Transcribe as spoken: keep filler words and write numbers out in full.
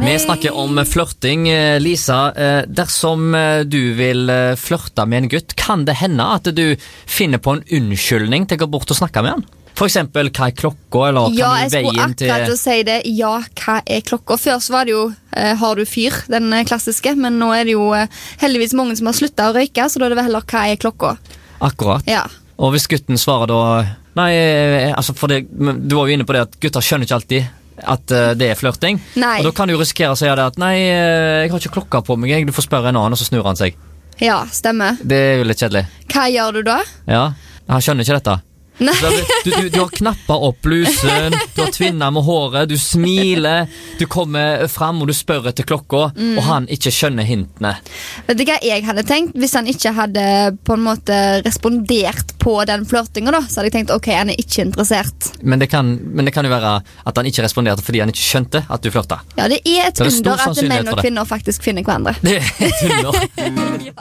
Vi snakker om flørting. Lisa, dersom du vil flørte med en gutt, kan det hende at du finner på en unnskyldning til å gå bort og snakke med han? For eksempel, hva er klokka, eller kan ja, du veien til... Ja, jeg skulle akkurat å si det. Ja, hva er klokka? Først var det jo, eh, har du fyr, den klassiske, men nå er det jo eh, heldigvis mange som har sluttet å røyke, så da er det vel heller hva er klokka. Akkurat. Ja. Og hvis gutten svarer da... Nei, altså, for det, du var jo inne på det at gutter skjønner ikke alltid at uh, det er flørting. Nei. Og da kan du jo risikere å si det at nei, jeg har ikke klokka på meg, du får spørre en annen, og så snur han seg. Ja, stemmer. Det er jo litt kjedelig. Hva gjør du da? Ja, han skjønner ikke dette. Nei. Du, du, du har knappet opp blusen, du har tvinnet med håret, du smiler, du kommer frem og du spør etter klokka, mm. og han ikke skjønner hintene. Vet du hva jeg hadde tenkt? Hvis han ikke hadde på en måte respondert på den flørtingen da, så hadde jeg tenkt, ok, han er ikke interessert. Men det kan, men det kan jo være at han ikke responderte fordi han ikke skjønte at du flørte. Ja, det er et det er under at menn og kvinner faktisk finner hverandre. Det er et under. Ja.